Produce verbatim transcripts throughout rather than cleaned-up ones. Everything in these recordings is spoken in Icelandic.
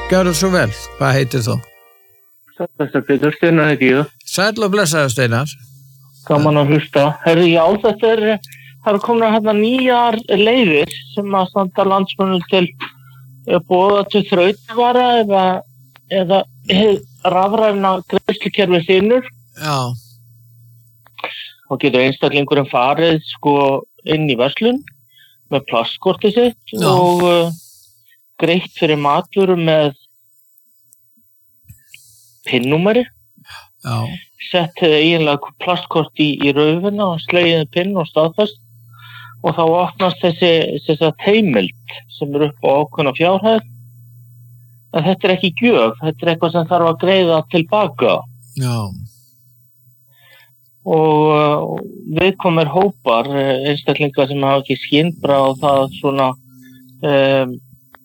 Gjörðu svo vel, hvað heitir þú? Sæll Pétur, Steinar heiti ég. Sæll og blessaður Steinar. Gaman að hlusta. Herri, já, þetta er, það eru komin að hérna nýjar leiðir sem að standa landsmönnum til boða til þrautavara eða, eða rafræna greiðslukerfi sinnur. Já. Og getur einstaklingurinn farið sko inn í verslun með plastkortið sitt já. Og uh, greitt fyrir matvöru með pinnúmeri. Já. Sett eiginlega plastkort í, í raufina og slegið pinn og staðfest og þá opnast þessi, þessi heimild sem er upp á ákveðna fjárhæð. En þetta er ekki gjöf, þetta er eitthvað sem þarf að greiða tilbaka. Já. Og uh, viðkomir hópar, einstaklingar sem hafa ekki skynbra og það svona um,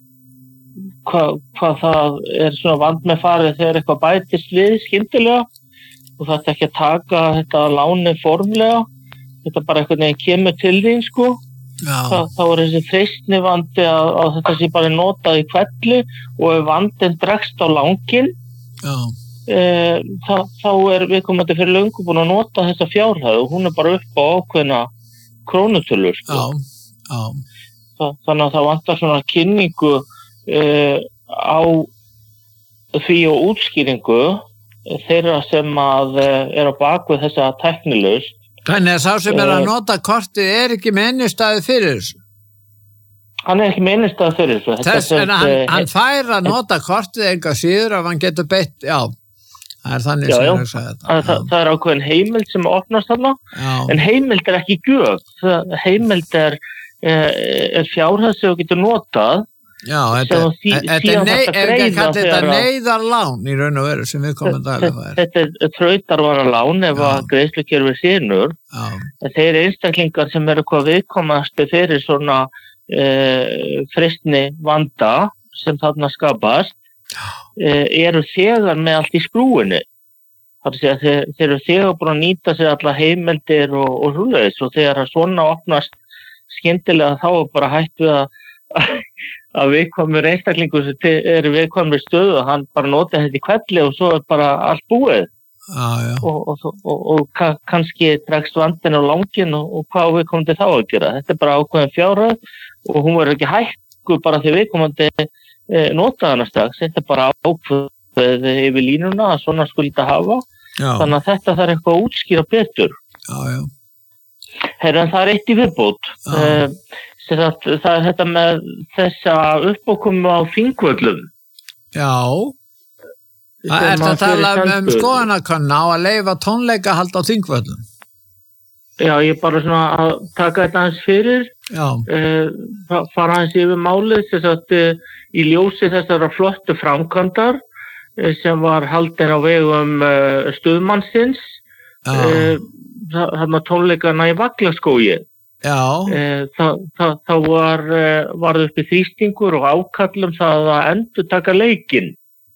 hvað hva það er svona vand með farið þegar eitthvað bætist við skyndilega og það er ekki að taka þetta láni formlega, þetta bara einhvern veginn kemur til þín sko. Þa, þá er þessi freistni vandi að, að þetta sé bara notað í kvelli og ef vandinn dregst á langinn e, þá, þá er viðkomandi fyrir löngu búin að nota þessa fjárhæð og hún er bara upp á ákveðna krónutölur sko. Já, já. Þa, þannig að það vantar svona kynningu e, á því og útskýringu þeirra sem að er á bakvið þessa tæknilaust. Þannig að sá sem er að nota kortið er ekki með innistæðu fyrir þessu? Hann er ekki með innistæðu fyrir þessu. Þess en hann, hann fær að nota kortið enga síður að hann getur beitt, já, það er þannig já, sem ég sagði þetta. Það, það, það er ákveðin heimild sem opnast þarna, já. En heimild er ekki gjöf. Heimild er, er fjárhæð sem þú getur notað. Já, þetta, sí, þetta er nei, ef ekki að kalla þetta neyðarlán í raun og veru sem við komum að tala um. Þetta er þrautarvaralán ef að greiðslukerfi sinnur. Þeir einstaklingar sem eru hvað viðkomast fyrir svona e, freistni vanda sem þarna skapast e, eru þegar með allt í skrúinu. Það er að segja þeir, þeir eru þegar búin að nýta sér alla heimildir og, og svoleiðis og þegar að svona opnast skyndilega þá er bara hætt við að að viðkvæmur einstaklingur sem eru viðkvæmur stöðu og hann bara nota þetta í kvelli og svo er bara allt búið ah, og, og, og, og ka- kannski dregst vandinn á langinn og, og hvað viðkomandi þá að gera. Þetta er bara ákveðin fjárhæð og hún verður ekki hækkuð bara því viðkomandi e, nota hana strax. Þetta er bara ákveðið yfir línuna að svona skuli þetta hafa. Já. Þannig að þetta þarf eitthvað að útskýra betur. Já, já. Herra, en það er eitt í viðbót. Uh, það, það er þetta með þessa uppákomu á Þingvöllum. Já. Það er að tala um, um skoðanakanna á að leyfa tónleika halda á Þingvöllum. Já, ég er bara svona að taka þetta aðeins fyrir. Já. Uh, fara aðeins yfir málið þess að uh, í ljósi þessara flottu framkvæmdar uh, sem var haldin á vegum uh, stuðmannsins. Já. Uh, þarna tónleikana í Vaglaskógi. Já. E, það, það, það var, var uppi þrýstingur og ákallum það að endurtaka leikinn.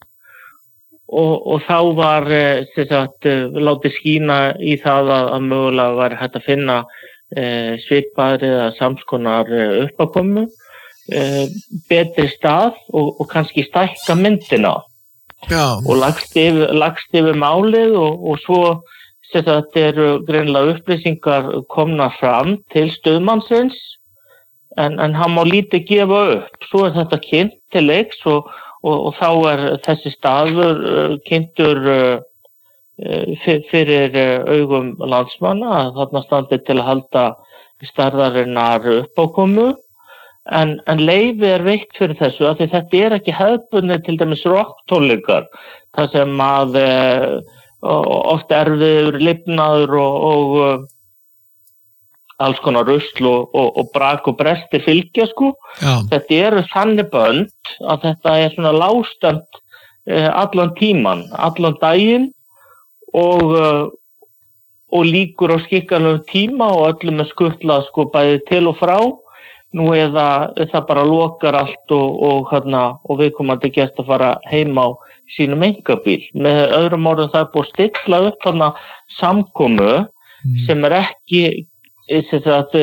Og, og þá var sagt, látið skína í það að, að mögulega var hægt að finna e, svipaðar eða samskonar uppákomu, e, betri stað og, og kannski stækka myndina. Já. Og lagst yfir, lagst yfir málið og, og svo þetta eru greinilega upplýsingar komna fram til stuðmannsins en, en hann má lítið gefa upp. Svo er þetta kynnt til leiks og, og, og þá er þessi staður uh, kynntur uh, fyrir uh, augum landsmanna að þarna standi til að halda stærðarinnar uppákomu en, en leyfi er veitt fyrir þessu af því þetta er ekki hefðbundið til dæmis rocktónleikar þar sem að uh, og oft erfiður, lifnaður og, og uh, alls konar rusl og, og, og brak og bresti fylgja sko. Já. Þetta eru þannig bönd að þetta er svona lágstæmt uh, allan tíman, allan daginn og, uh, og líkur á skikkanlegum tíma og öllum er skutlað sko bæði til og frá. Nú eða það bara lokar allt og, og, hérna, og viðkomandi gest að fara heim á sínum einkabíl. Með öðrum orðum það er búið að stilla upp þarna samkomu mm. sem er ekki sem sagt,